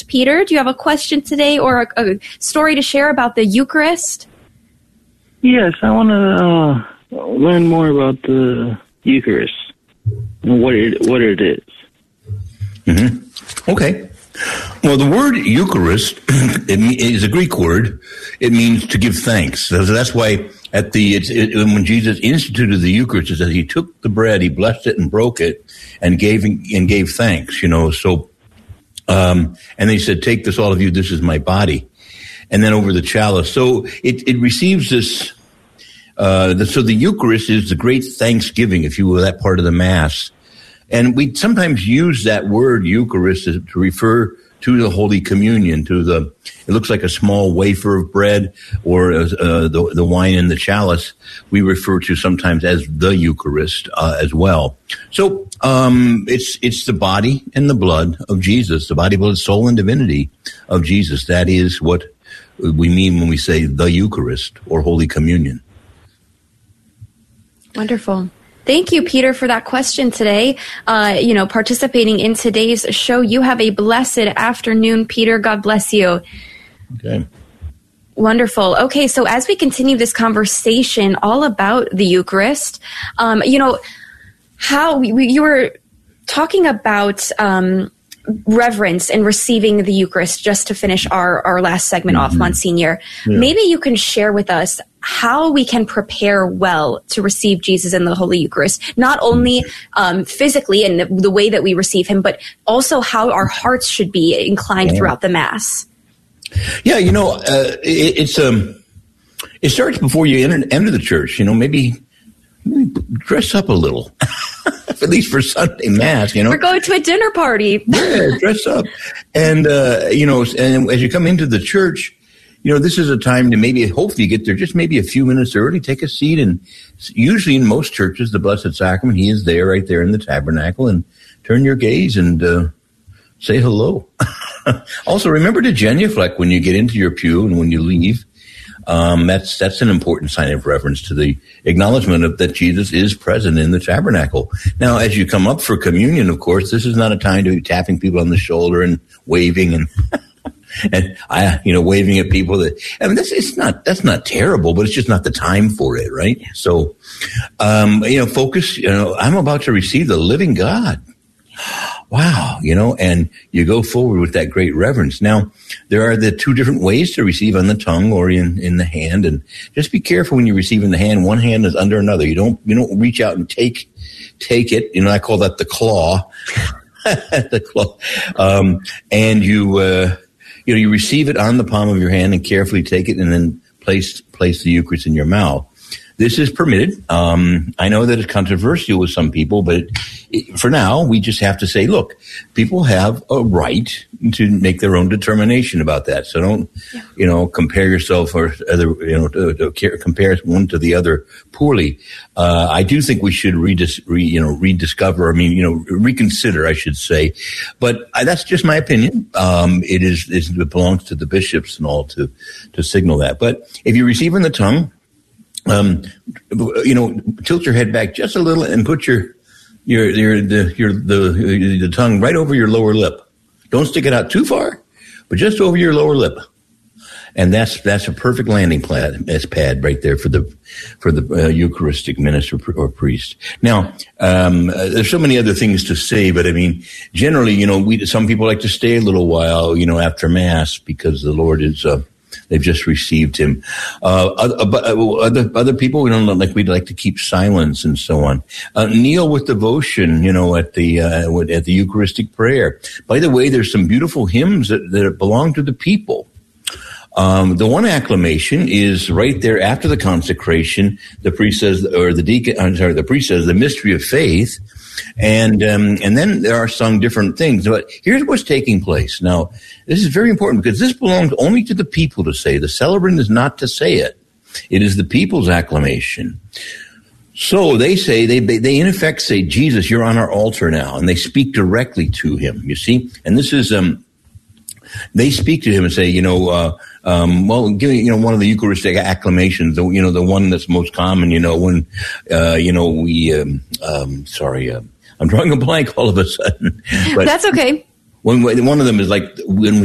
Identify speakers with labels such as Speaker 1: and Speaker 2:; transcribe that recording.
Speaker 1: Eucharist. Peter, do you have a question today or a story to share about the Eucharist?
Speaker 2: Yes, I want to learn more about the Eucharist and what it is.
Speaker 3: Mm-hmm. Okay. Well, the word Eucharist is a Greek word. It means to give thanks. So that's why when Jesus instituted the Eucharist, it says he took the bread, he blessed it and broke it, and gave thanks. So and they said, "Take this, all of you. This is my body." And then over the chalice. So it receives this. So the Eucharist is the great thanksgiving, if you will, that part of the Mass. And we sometimes use that word Eucharist to refer to the Holy Communion, it looks like a small wafer of bread or the wine in the chalice. We refer to sometimes as the Eucharist as well. So it's the body and the blood of Jesus, the body, blood, soul, and divinity of Jesus. That is what we mean when we say the Eucharist or Holy Communion.
Speaker 1: Wonderful. Thank you, Peter, for that question today. Participating in today's show. You have a blessed afternoon, Peter. God bless you.
Speaker 3: Okay.
Speaker 1: Wonderful. Okay, so as we continue this conversation all about the Eucharist, how you were talking about reverence and receiving the Eucharist, just to finish our last segment off, Monsignor. Yeah. Maybe you can share with us how we can prepare well to receive Jesus in the Holy Eucharist, not only physically and the way that we receive him, but also how our hearts should be inclined throughout the Mass.
Speaker 3: Yeah, it starts before you enter the church. Maybe dress up a little, at least for Sunday Mass.
Speaker 1: We're going to a dinner party.
Speaker 3: Yeah, dress up, and and as you come into the church, this is a time to hopefully get there just maybe a few minutes early, take a seat, and usually in most churches, the Blessed Sacrament, he is there right there in the tabernacle, and turn your gaze and say hello. Also, remember to genuflect when you get into your pew and when you leave. That's an important sign of reverence to the acknowledgement that Jesus is present in the tabernacle. Now, as you come up for communion, of course, this is not a time to be tapping people on the shoulder and waving and waving at people. That's not terrible, but it's just not the time for it, right? So, focus. I'm about to receive the living God. Wow, and you go forward with that great reverence. Now, there are the two different ways to receive, on the tongue or in the hand, and just be careful when you receive in the hand. One hand is under another. You don't reach out and take it. I call that the claw, the claw. And you receive it on the palm of your hand and carefully take it, and then place the Eucharist in your mouth. This is permitted. I know that it's controversial with some people, but for now, we just have to say, look, people have a right to make their own determination about that. So don't, compare yourself or other, compare one to the other poorly. I do think we should reconsider, I should say. But that's just my opinion. It belongs to the bishops and all to signal that. But if you receive in the tongue, tilt your head back just a little and put the tongue right over your lower lip. Don't stick it out too far, but just over your lower lip. And that's a perfect landing pad right there for the Eucharistic minister or priest. Now, there's so many other things to say, but generally, some people like to stay a little while, after Mass because the Lord is, they've just received him. Other people, we'd like to keep silence and so on. Kneel with devotion, at the Eucharistic prayer. By the way, there's some beautiful hymns that belong to the people. The one acclamation is right there after the consecration. The priest says, the priest says the mystery of faith. And then there are sung different things. But here's what's taking place. Now, this is very important because this belongs only to the people to say. The celebrant is not to say it. It is the people's acclamation. So they say, they in effect say, Jesus, you're on our altar now. And they speak directly to him, you see? And this is, they speak to him and say, give me, one of the Eucharistic acclamations, the one that's most common, when, I'm drawing a blank all of a sudden. But
Speaker 1: that's okay.
Speaker 3: One of them is like when